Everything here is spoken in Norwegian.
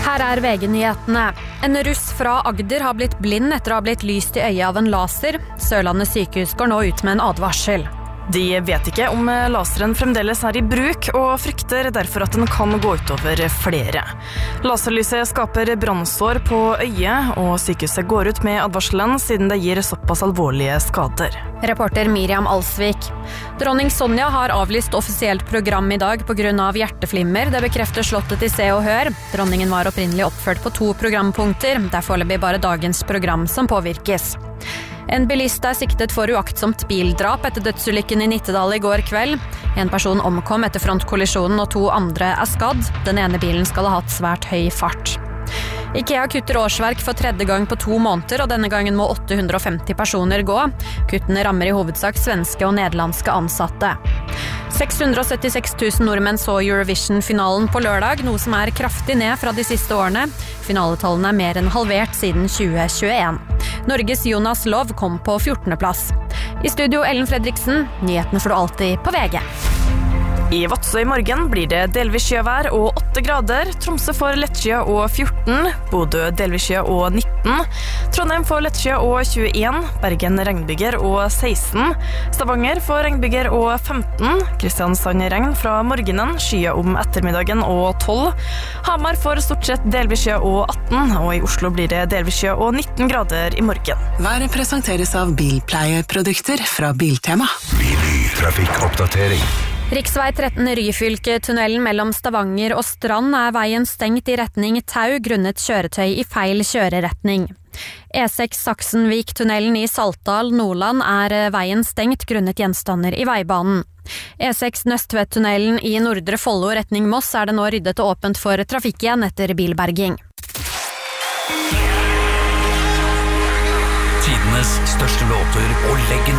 Her VG-nyhetene. En russ fra Agder har blitt blind etter å ha blitt lyst i øyet av en laser. Sørlandet sykehus går nå ut med en advarsel. De vet ikke om laseren fremdeles i bruk, og frykter derfor at den kan gå utover flere. Laserlyset skaper brannsår på øyet, og sykehuset går ut med advarselen siden det gir såpass alvorlige skader. Reporter Miriam Alsvik. Dronning Sonja har avlyst offisielt program i dag på grunn av hjerteflimmer. Det bekrefter slottet i Se og Hør. Dronningen var opprinnelig oppført på 2 programpunkter. Det foreløpig bare dagens program som påvirkes. En bilist siktet for uaktsomt bildrap etter dødsulykken i Nittedal i går kveld. En person omkom etter frontkollisjonen, og 2 andre skadd. Den ene bilen skal ha hatt svært høy fart. IKEA kutter årsverk for 3. gang på 2 måneder, og denne gangen må 850 personer gå. Kuttene rammer i hovedsak svenske og nederlandske ansatte. 676 000 nordmenn så Eurovision-finalen på lørdag, noe som kraftig ned fra de siste årene. Finaletallene mer enn halvert siden 2021. Norges Jonas Lov kom på 14. plass. I studio Ellen Fredriksen, nyhetene får du alltid på VG. I Vadsø i morgen blir det delvis skyvær og 8 grader. Tromsø får lettskyet og 14. Bodø delvis skyet og 19. Trondheim får lettskyet og 21. Bergen regnbyger og 16. Stavanger får regnbyger og 15. Kristiansand regn fra morgenen, skyet om ettermiddagen og 12. Hamar får stort sett delvis skyet og 18. Og i Oslo blir det delvis skyet og 19 grader i morgen. Været presenteres av bilpleieprodukter fra Biltema. Trafikkoppdatering. Riksvei 13 Ryfylke-tunnelen mellom Stavanger og Strand veien stengt i retning Tau grunnet kjøretøy i feil kjøreretning. E6 Saksenvik-tunnelen i Saltdal, Nordland veien stengt grunnet gjenstander i veibanen. E6 Nøstvedt-tunnelen i Nordre Follo retning Moss det nå ryddet og åpent for trafikk igjen etter bilberging. Tidenes største låter og legend